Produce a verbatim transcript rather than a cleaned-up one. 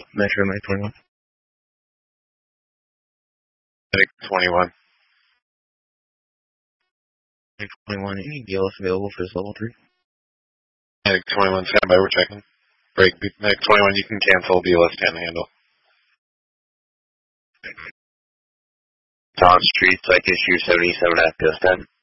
Metro Medic twenty-one. Medic twenty-one. Medic twenty-one, any B L S available for this level three? Medic twenty-one, stand by, we're checking. Break, Medic twenty-one, you can cancel B L S ten handle. Tom Street, Psych Issue seventy-seven at P S ten.